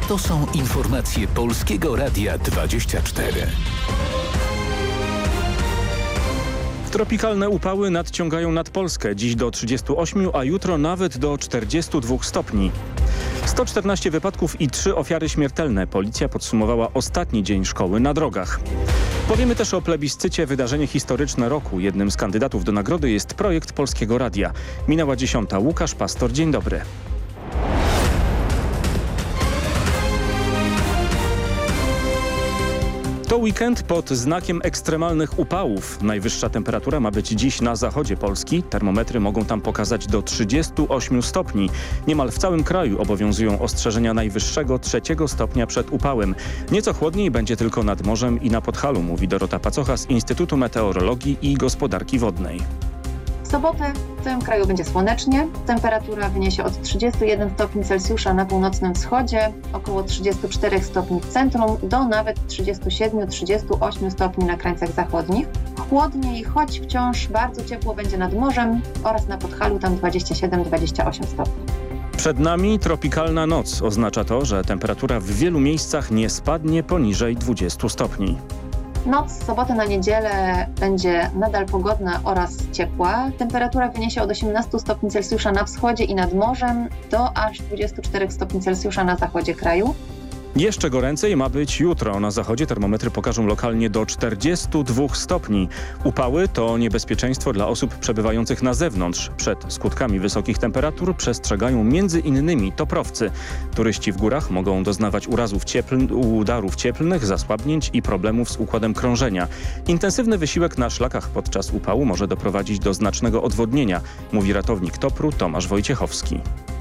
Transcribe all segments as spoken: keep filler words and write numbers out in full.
To są informacje Polskiego Radia dwadzieścia cztery. Tropikalne upały nadciągają nad Polskę. Dziś do trzydziestu ośmiu, a jutro nawet do czterdziestu dwóch stopni. sto czternaście wypadków i trzy ofiary śmiertelne. Policja podsumowała ostatni dzień szkoły na drogach. Powiemy też o plebiscycie Wydarzenie historyczne roku. Jednym z kandydatów do nagrody jest projekt Polskiego Radia. Minęła dziesiąta. Łukasz Pastor, dzień dobry. To weekend pod znakiem ekstremalnych upałów. Najwyższa temperatura ma być dziś na zachodzie Polski. Termometry mogą tam pokazać do trzydziestu ośmiu stopni. Niemal w całym kraju obowiązują ostrzeżenia najwyższego trzeciego stopnia przed upałem. Nieco chłodniej będzie tylko nad morzem i na Podhalu, mówi Dorota Pacocha z Instytutu Meteorologii i Gospodarki Wodnej. W sobotę w całym kraju będzie słonecznie. Temperatura wyniesie od trzydziestu jeden stopni Celsjusza na północnym wschodzie, około trzydziestu czterech stopni w centrum, do nawet trzydziestu siedmiu do trzydziestu ośmiu stopni na krańcach zachodnich. Chłodniej, choć wciąż bardzo ciepło będzie nad morzem oraz na Podhalu, tam dwadzieścia siedem do dwudziestu ośmiu stopni. Przed nami tropikalna noc. Oznacza to, że temperatura w wielu miejscach nie spadnie poniżej dwudziestu stopni. Noc z soboty na niedzielę będzie nadal pogodna oraz ciepła. Temperatura wyniesie od osiemnastu stopni Celsjusza na wschodzie i nad morzem do aż dwudziestu czterech stopni Celsjusza na zachodzie kraju. Jeszcze goręcej ma być jutro. Na zachodzie termometry pokażą lokalnie do czterdziestu dwóch stopni. Upały to niebezpieczeństwo dla osób przebywających na zewnątrz. Przed skutkami wysokich temperatur przestrzegają między innymi toprowcy. Turyści w górach mogą doznawać urazów ciepln, udarów cieplnych, zasłabnięć i problemów z układem krążenia. Intensywny wysiłek na szlakach podczas upału może doprowadzić do znacznego odwodnienia, mówi ratownik Topru Tomasz Wojciechowski.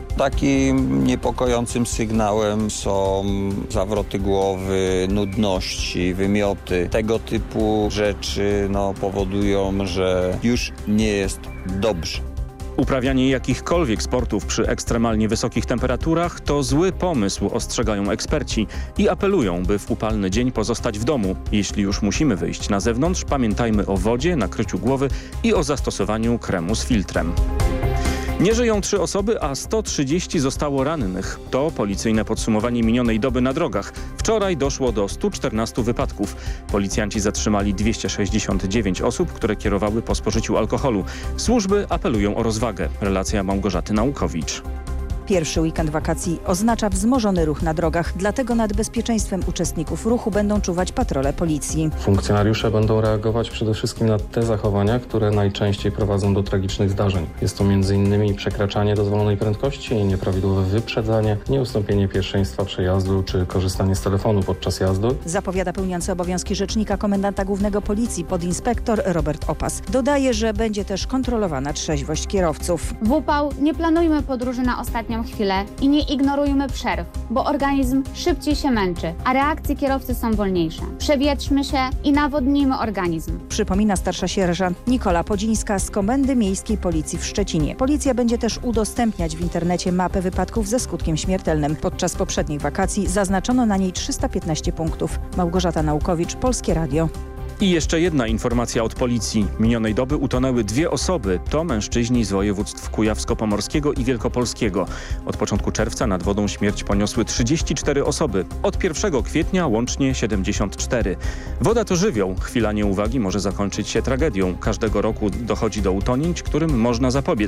Takim niepokojącym sygnałem są zawroty głowy, nudności, wymioty. Tego typu rzeczy no, powodują, że już nie jest dobrze. Uprawianie jakichkolwiek sportów przy ekstremalnie wysokich temperaturach to zły pomysł, ostrzegają eksperci i apelują, by w upalny dzień pozostać w domu. Jeśli już musimy wyjść na zewnątrz, pamiętajmy o wodzie, nakryciu głowy i o zastosowaniu kremu z filtrem. Nie żyją trzy osoby, a sto trzydzieści zostało rannych. To policyjne podsumowanie minionej doby na drogach. Wczoraj doszło do stu czternastu wypadków. Policjanci zatrzymali dwieście sześćdziesiąt dziewięć osób, które kierowały po spożyciu alkoholu. Służby apelują o rozwagę. Relacja Małgorzaty Naukowicz. Pierwszy weekend wakacji oznacza wzmożony ruch na drogach, dlatego nad bezpieczeństwem uczestników ruchu będą czuwać patrole policji. Funkcjonariusze będą reagować przede wszystkim na te zachowania, które najczęściej prowadzą do tragicznych zdarzeń. Jest to między innymi przekraczanie dozwolonej prędkości, nieprawidłowe wyprzedzanie, nieustąpienie pierwszeństwa przejazdu czy korzystanie z telefonu podczas jazdy. Zapowiada pełniący obowiązki rzecznika komendanta głównego policji podinspektor Robert Opas. Dodaje, że będzie też kontrolowana trzeźwość kierowców. W upał nie planujmy podróży na ostatnią chwilę i nie ignorujmy przerw, bo organizm szybciej się męczy, a reakcje kierowcy są wolniejsze. Przewietrzmy się i nawodnijmy organizm. Przypomina starsza sierżant Nikola Podzińska z Komendy Miejskiej Policji w Szczecinie. Policja będzie też udostępniać w internecie mapę wypadków ze skutkiem śmiertelnym. Podczas poprzednich wakacji zaznaczono na niej trzysta piętnaście punktów. Małgorzata Naukowicz, Polskie Radio. I jeszcze jedna informacja od policji. Minionej doby utonęły dwie osoby. To mężczyźni z województw kujawsko-pomorskiego i wielkopolskiego. Od początku czerwca nad wodą śmierć poniosły trzydzieści cztery osoby. Od pierwszego kwietnia łącznie siedemdziesiąt cztery. Woda to żywioł. Chwila nieuwagi może zakończyć się tragedią. Każdego roku dochodzi do utonięć, którym można zapobiec.